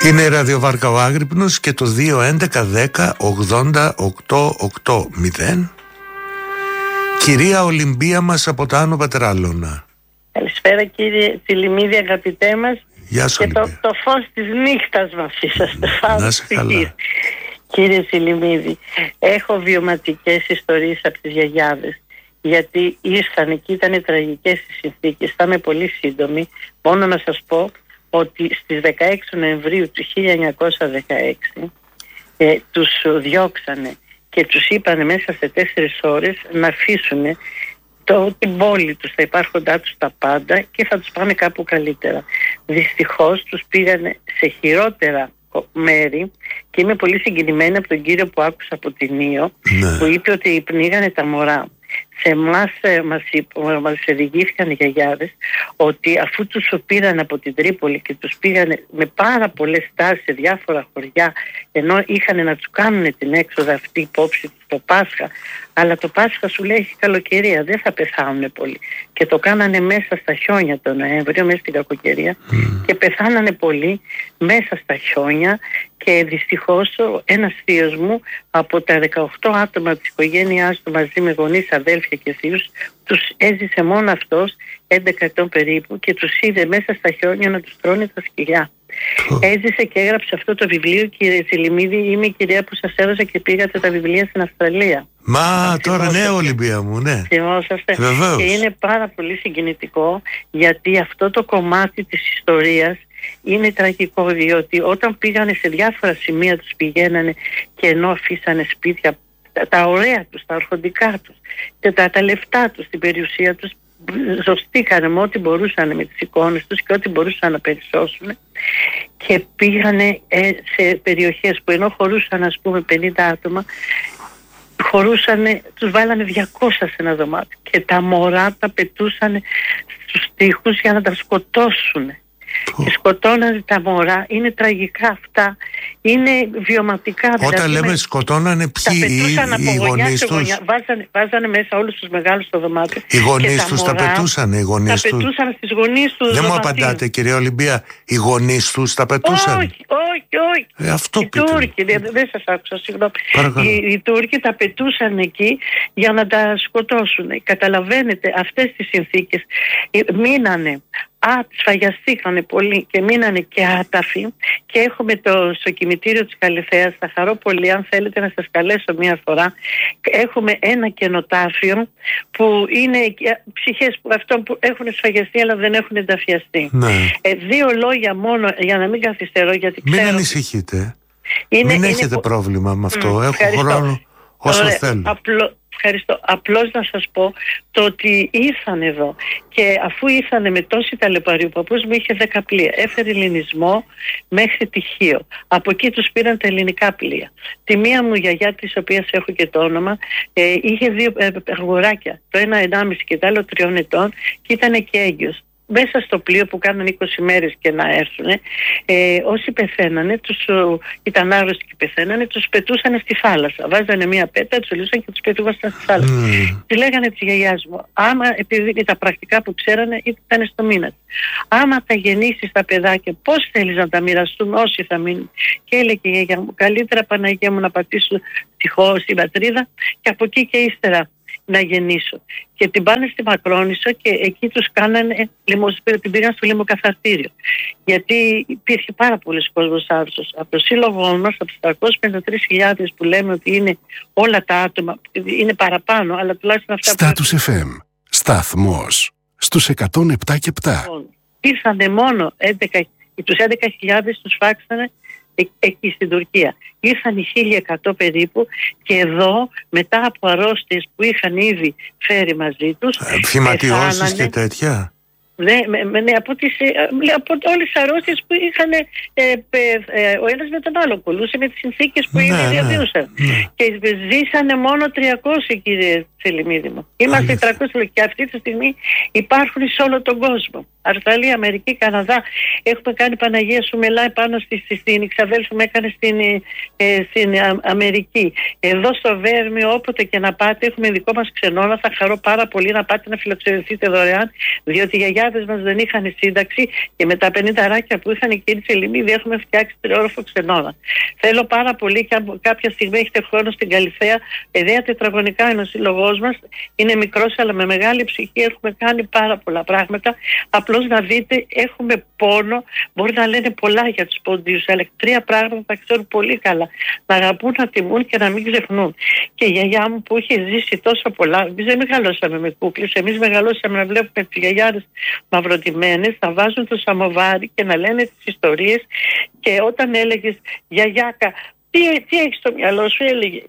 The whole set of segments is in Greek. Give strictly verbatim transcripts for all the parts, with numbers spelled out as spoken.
Είναι η ραδιοβάρκα ο Άγρυπνος και το δύο έντεκα δέκα ογδόντα οκτώ ογδόντα. Κυρία Ολυμπία μας από τα Άνω Πατράλωνα. Καλησπέρα κύριε Τσιλιμίδη, αγαπητέ μας. Γεια σου, και το, Ολυμπία. το φως της νύχτας μας είσαστε. Να είσαι καλά. Κύριε Τσιλιμίδη, έχω βιωματικές ιστορίες από τις γιαγιάδες, γιατί ήρθαν και ήταν τραγικές οι συνθήκες. Θα είμαι πολύ σύντομη, μόνο να σας πω ότι στις δεκαέξι Νοεμβρίου του χίλια εννιακόσια δεκαέξι ε, τους διώξανε και τους είπανε μέσα σε τέσσερις ώρες να αφήσουν το, την πόλη τους, τα υπάρχοντά τους τα πάντα και θα τους πάνε κάπου καλύτερα. Δυστυχώς τους πήγανε σε χειρότερα μέρη και είμαι πολύ συγκινημένη από τον κύριο που άκουσα από την Νίο, ναι, που είπε ότι πνίγανε τα μωρά. Σε εμάς μας, μας διηγήθηκαν οι γιαγιάδες ότι αφού τους πήραν από την Τρίπολη και τους πήγαν με πάρα πολλές στάσεις σε διάφορα χωριά, ενώ είχαν να τους κάνουν την έξοδο αυτή υπόψη το Πάσχα, αλλά το Πάσχα σου λέει έχει καλοκαιρία, δεν θα πεθάνουν πολύ, και το κάνανε μέσα στα χιόνια τον Νοέμβριο, μέσα στην κακοκαιρία, mm. και πεθάνανε πολύ μέσα στα χιόνια. Και δυστυχώς ένας θείος μου από τα δεκαοκτώ άτομα της οικογένειάς του μαζί με γονείς, αδέλφια και θείους, τους έζησε μόνο αυτός, έντεκα ετών περίπου, και τους είδε μέσα στα χιόνια να τους τρώνε τα σκυλιά. Oh. Έζησε και έγραψε αυτό το βιβλίο, κύριε Τσιλιμίδη. Είμαι η κυρία που σας έδωσα και πήγατε τα βιβλία στην Αυστραλία. Μα τώρα ναι, Ολυμπία μου, ναι. Θυμόσαστε. Βεβαίως. Και είναι πάρα πολύ συγκινητικό, γιατί αυτό το κομμάτι της ιστορίας είναι τραγικό, διότι όταν πήγανε σε διάφορα σημεία τους πηγαίνανε και ενώ αφήσανε σπίτια, τα, τα ωραία τους, τα αρχοντικά τους και τα, τα λεφτά τους, την περιουσία τους, ζωστήκανε με ό,τι μπορούσαν με τις εικόνες τους και ό,τι μπορούσαν να περισσώσουν, και πήγανε ε, σε περιοχές που ενώ χωρούσαν ας πούμε πενήντα άτομα, χωρούσανε, τους βάλανε διακόσια σε ένα δωμάτιο και τα μωρά τα πετούσαν στους τοίχους για να τα σκοτώσουν. Και σκοτώνανε τα μωρά. Είναι τραγικά αυτά. Είναι βιωματικά. Όταν δηλαδή, λέμε με... σκοτώνανε ποιοι, οι, οι γονείς τους. Βάζανε, βάζανε μέσα όλους τους μεγάλους στο δωμάτιο. Οι γονείς τους τα πετούσαν. Οι γονείς τα τους. πετούσαν στις γονείς τους. Δεν μου απαντάτε, κυρία Ολυμπία. Οι γονείς τους τα πετούσαν. Όχι, όχι, όχι. Ε, αυτό οι Τούρκοι, δεν, δεν σας άκουσα, συγγνώμη. Οι, οι Τούρκοι τα πετούσαν εκεί για να τα σκοτώσουν. Καταλαβαίνετε αυτές τις συνθήκες. Μείνανε. Α, σφαγιαστήκανε πολύ και μείνανε και άταφοι, και έχουμε το, στο κημητήριο της Καλυθέας, θα χαρώ πολύ αν θέλετε να σας καλέσω μία φορά, έχουμε ένα κενοτάφιο που είναι ψυχές που, αυτών που έχουν σφαγιαστεί αλλά δεν έχουν ενταφιαστεί. Ναι. Ε, δύο λόγια μόνο για να μην καθυστερώ, γιατί μην ξέρω... Μην ανησυχείτε, είναι, μην είναι... έχετε πρόβλημα με αυτό, mm, έχω ευχαριστώ. χρόνο όσο Ωραία, θέλω. Απλό... Ευχαριστώ. Απλώς να σας πω το ότι ήρθαν εδώ, και αφού ήρθανε με τόση ταλαιπωρία, ο παππούς μου είχε δέκα πλοία. Έφερε ελληνισμό μέχρι τυχείο. Από εκεί τους πήραν τα ελληνικά πλοία. Τη μία μου γιαγιά, της οποίας έχω και το όνομα, ε, είχε δύο ε, αγοράκια. Το ένα ενάμιση και το άλλο τριών ετών, και ήταν και έγκυος. Μέσα στο πλοίο που κάνανε είκοσι μέρες και να έρθουν, ε, όσοι πεθαίνανε, τους, ήταν άρρωστοι και πεθαίνανε, τους πετούσαν στη θάλασσα. Βάζανε μία πέτα, τους λούσαν και τους πετούσαν στη θάλασσα. Mm. Τη λέγανε της γιαγιάς μου, άμα, επειδή τα πρακτικά που ξέρανε ήταν στο μήνα, άμα τα γεννήσεις τα παιδάκια, πώς θέλεις να τα μοιραστούμε όσοι θα μείνουν? Και έλεγε η γιαγιά μου, καλύτερα Παναγία μου να πατήσω τυχώ στην πατρίδα και από εκεί και ύστερα να γεννήσω. Και την πάνε στη Μακρόνισσο και εκεί τους κάνανε, την πήγαν στο λιμοκαθαρτήριο. Γιατί υπήρχε πάρα πολλοί κόσμος άρρωστος. Από το σύλλογο μας, από τις τριακόσιες πενήντα τρεις χιλιάδες που λέμε ότι είναι όλα τα άτομα, είναι παραπάνω, αλλά τουλάχιστον αυτά. Στάτους που... εφ εμ, σταθμός, στους εκατόν επτά και επτά. Ήρθανε μόνο έντεκα, τους έντεκα χιλιάδες τους φάξανε εκεί στην Τουρκία. Ήρθαν οι χίλια εκατό περίπου, και εδώ μετά από αρρώστιες που είχαν ήδη φέρει μαζί τους, φυματιώσεις και τέτοια. Ναι, ναι, από, τις, από όλες τις αρρώστιες που είχαν, ε, ε, ο ένας με τον άλλο κολούσε με τις συνθήκες που ναι, ήδη διαβίωσαν. Ναι, ναι. Και ζήσανε μόνο τριακόσιοι, κύριε Τσιλιμίδη μου. Είμαστε τριακόσιοι και αυτή τη στιγμή υπάρχουν σε όλο τον κόσμο. Αυστραλία, Αμερική, Καναδά. Έχουμε κάνει Παναγία Σουμελά επάνω στη, στη, στην ξαδέλφη μου έκανε στην, ε, στην Α, Αμερική. Εδώ στο Βέρμιο, όποτε και να πάτε, έχουμε δικό μας ξενώνα. Θα χαρώ πάρα πολύ να πάτε να φιλοξενηθείτε δωρεάν, διότι οι γιαγιάδες μας δεν είχαν σύνταξη και με τα πενήντα ράκια που είχαν η κυρία Σελιμίδη έχουμε φτιάξει τριόροφο ξενώνα. Θέλω πάρα πολύ και αν κάποια στιγμή έχετε χρόνο στην Καλυθέα, εννέα τετραγωνικά είναι ο σύλλογός μας. Είναι μικρός αλλά με μεγάλη ψυχή. Έχουμε κάνει πάρα πολλά πράγματα. Απλώς να δείτε, έχουμε πόνο. Μπορεί να λένε πολλά για τους πόντιους, αλλά τρία πράγματα τα ξέρουν πολύ καλά. Να αγαπούν, να τιμούν και να μην ξεχνούν. Και η γιαγιά μου που είχε ζήσει τόσο πολλά, εμείς δεν μεγαλώσαμε με κούκλες, εμείς μεγαλώσαμε να βλέπουμε τις γιαγιάδες μαυροτημένες, να βάζουν το σαμοβάρι και να λένε τις ιστορίες. Και όταν έλεγες γιαγιάκα, τι, τι έχεις στο μυαλό σου, έλεγε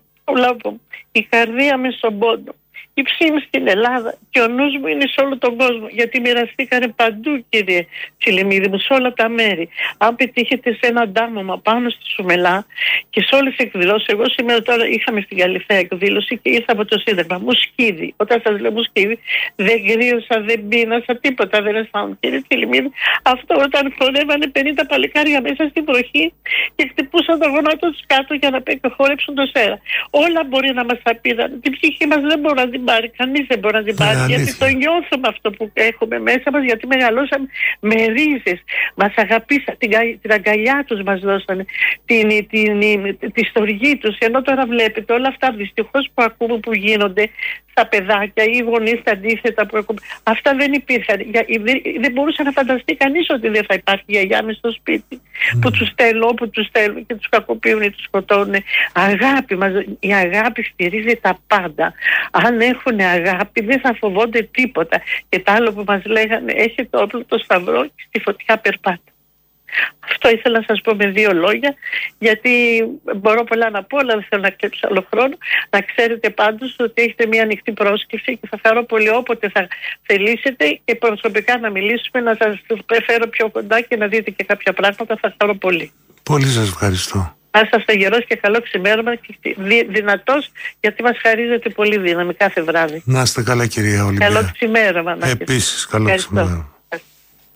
η καρδία με στον πόντο. Η ψήμη στην Ελλάδα και ο νους μου είναι σε όλο τον κόσμο, γιατί μοιραστήκανε παντού, κύριε Τσιλιμίδη μου, σε όλα τα μέρη. Αν πετύχετε σε ένα ντάμωμα πάνω στη Σουμελά και σε όλες τις εκδηλώσεις, εγώ σήμερα τώρα είχαμε στην Καλυθέα εκδήλωση και ήρθα από το Σύνδεσμο. Μου σκύδι. Όταν σας λέω μου σκύδι, δεν κρύωσα, δεν πίνασα, τίποτα δεν αισθάνομαι. Κύριε Τσιλιμίδη, αυτό όταν χορεύανε πενήντα παλικάρια μέσα στην βροχή και χτυπούσαν τα γόνατα τους κάτω για να χορέψουν το σέρα. Όλα μπορεί να μας τα πήραν. Την ψυχή μας δεν μπορεί να την πάρει. Κανείς δεν μπορεί να την πάρει. Γιατί το νιώθουμε αυτό που έχουμε μέσα μας, γιατί μεγαλώσαμε με ρίζες. Μας αγαπήσαν, την, την αγκαλιά τους μας δώσανε, την, την, την, τη στοργή τους. Ενώ τώρα βλέπετε όλα αυτά δυστυχώς που ακούμε που γίνονται στα παιδάκια ή οι γονείς τα αντίθετα που ακούμε. Αυτά δεν υπήρχαν. Δεν, δεν μπορούσε να φανταστεί κανείς ότι δεν θα υπάρχει γιαγιά μες στο σπίτι. Mm. Που τους στέλνουν όπου τους στέλνουν και τους κακοποιούν ή τους σκοτώνουν. Αγάπη μας, η αγάπη στηρίζει τα πάντα. Αν έχουν αγάπη δεν θα φοβόνται τίποτα. Και το άλλο που μας λέγανε, έχει το όπλο το σταυρό και στη φωτιά περπάτα. Αυτό ήθελα να σας πω με δύο λόγια, γιατί μπορώ πολλά να πω, αλλά δεν θέλω να κλέψω άλλο χρόνο. Να ξέρετε πάντως ότι έχετε μια ανοιχτή πρόσκληση και θα χαρώ πολύ όποτε θα θελήσετε και προσωπικά να μιλήσουμε, να σας φέρω πιο κοντά και να δείτε και κάποια πράγματα. Θα χαρώ πολύ. Πολύ σας ευχαριστώ. Να είσαστε γερός και καλό ξημέρωμα και δυνατός, γιατί μας χαρίζετε πολύ δύναμη κάθε βράδυ. Να είστε καλά, κυρία Ολυμπία. Καλό ξημέρωμα. Επίσης, καλό ξημέρωμα.